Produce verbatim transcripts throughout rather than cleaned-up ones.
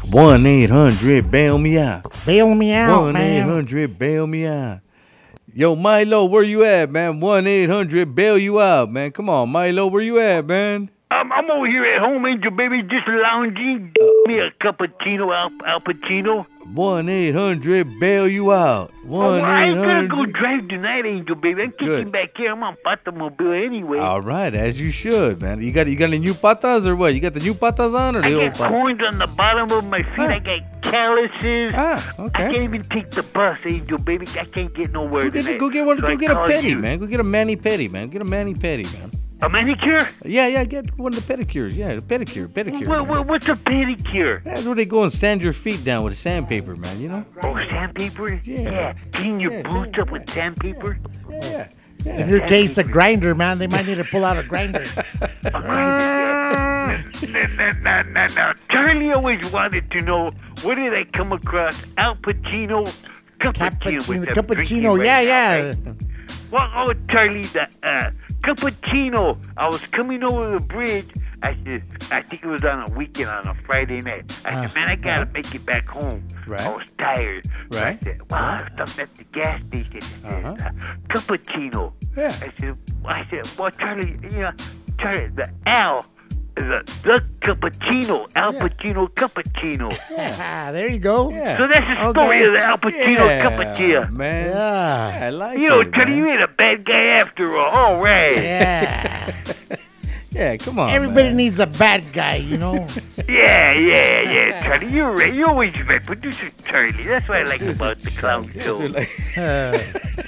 one eight hundred bail me out. Bail me out, one man. eight hundred bail me out. Yo, Milo, where you at, man? one eight hundred bail you out, man. Come on, Milo, where you at, man? Um, I'm over here at home, Angel Baby, just lounging. Me a cappuccino, Al, Al Pacino. one eight hundred bail you out. Oh, one well, I ain't gonna eight go hundred. drive tonight, Angel Baby. I'm kicking Good. back here. I'm on Patamobile anyway. All right, as you should, man. You got you got any new patas or what? You got the new patas on or the I old got patas? corns on the bottom of my feet. Huh. I got calluses. Ah, I okay. can't even take the bus, Angel Baby. I can't get nowhere Go get, tonight. go get one. So Go I get a called petty, you. man. Go get a mani petty, man. Get a mani petty, man. A manicure? Yeah, yeah. Get one of the pedicures. Yeah, the pedicure, pedicure. What, what, what's a pedicure? That's where they go and sand your feet down with sandpaper, man. You know? Oh, sandpaper? Yeah. Clean your Yeah, boots up with sandpaper? Yeah, yeah. In your case, a grinder, man. They might need to pull out a grinder. A grinder. No, no, no, no, no. Charlie always wanted to know, where did I come across Al Pacino cappuccino? Cappuccino, which I'm drinking cappuccino. right Yeah, now, yeah. right? Well, oh, Charlie, the uh, cappuccino. I was coming over the bridge. I said, I think it was on a weekend, on a Friday night. I Uh, said, man, I gotta make it back home. Right. I was tired. So Right. I said, well, I stopped at the gas station. It said, Uh-huh. uh, cappuccino. Yeah. I said, I said, well, Charlie, you know, Charlie, the Al, the, the cappuccino, Al Yeah. Pacino cappuccino. Ah, there you go. Yeah. So that's the story Okay. of the Al Pacino yeah, cappuccino. man. Yeah. I like You know, it, Charlie, man. you ain't a bad guy after all. All right. Yeah. Yeah, come on. Everybody man. needs a bad guy, you know. Yeah, yeah, yeah, Charlie. You're right. You're always right. Producer Charlie. That's what I like about the clown That's show. what like- Uh,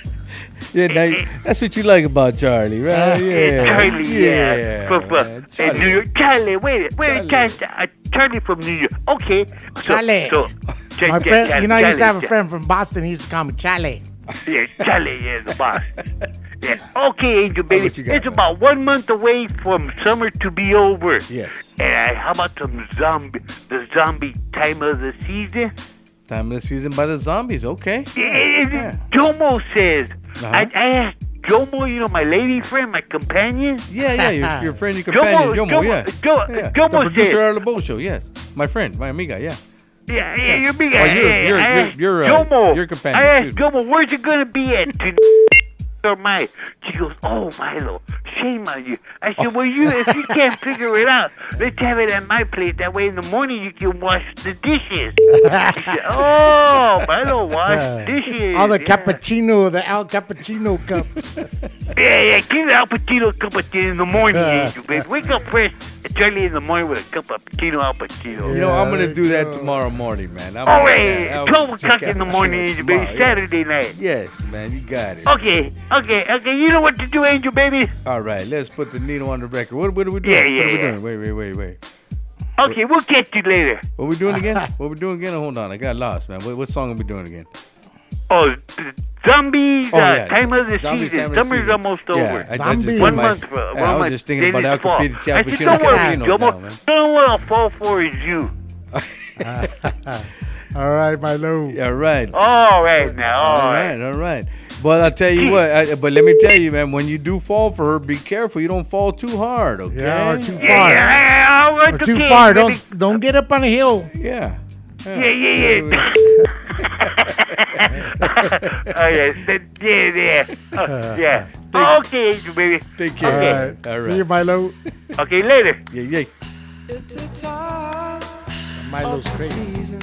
yeah, now, you- that's what you like about Charlie, right? Uh, yeah, Charlie, yeah. yeah. From, uh, man. in New York. Charlie, wait, wait, Charlie. Charlie. Uh, Charlie from New York. Okay. So, Charlie. So, Ch- my Ch- friend, Ch- you know, I used to have a Charlie, friend from Boston. He used to call me Charlie. Yeah, Charlie, yeah, the boss. Yeah. Okay, Angel Baby. what you got, It's man? about one month away from summer to be over. Yes. And uh, how about some zombie, the zombie time of the season? Time of the season by the zombies. Okay. Yeah. Yeah. Jomo says. Uh-huh. I, I asked Jomo, you know, my lady friend, my companion. Yeah, yeah. Your, your friend, your companion, Jomo. Jomo, yeah. Jo- yeah. Jomo the producer said- of the Bull Show. Yes. My friend, my amiga. Yeah. Yeah, yeah, you're big. Oh, you're- hey, you're- I you're- asked you're, uh, Jomo. your companion, I asked excuse me. Jomo, where's it gonna be at tonight? Or my, she goes, oh Milo, shame on you. I said, well, you if you can't figure it out, let's have it at my place. That way in the morning you can wash the dishes. She said, oh, Milo, wash dishes. All the yeah. cappuccino, the Al Cappuccino cups. Yeah, yeah, give the Al Pacino cup of tea in the morning, Angel, baby. Wake up fresh, Charlie in the morning with a cup of Pacino Al Pacino. You know, I'm there gonna do you that go. tomorrow morning, man. I'm All gonna- right, yeah, I'll twelve check o'clock out in the the morning, show Angel, baby, tomorrow, yeah. Saturday night. Yes, man. You got it. Okay, okay, okay. You know what to do, Angel, baby. All right, let's put the needle on the record. What, what are we doing? Yeah, what yeah, are we yeah. doing? Wait, wait, wait, wait. Okay, we'll catch you later. What we doing again? What we doing again? Hold on, I got lost, man. What, what song are we doing again? Oh, th- zombies, Oh, uh, yeah. time of the Zombies, season. time of the Summer's season. almost Yeah, over. I- I just Zombies. did One my- month, for, yeah, one I was month. just thinking then about it's fall. Al Cappuccino I said, don't worry, Cappuccino Jomo. now, man. Don't what I'll fall for is you. All right, Milo. Yeah, right. All right now, all, all right. right, all right. But I'll tell you what. I, but let me tell you, man. When you do fall for her, be careful. You don't fall too hard, okay? Yeah, or too Yeah, far. yeah, yeah, all right, Or too okay, far. baby. Don't don't get up on a hill. Yeah. Yeah, yeah, yeah. Oh, yeah, yeah, yeah. Oh, yeah. Okay, Angel, baby. Take All care. Okay. right. All See you, right. Milo. Okay, later. Yeah, yeah. It's the time Milo's of the crazy. season.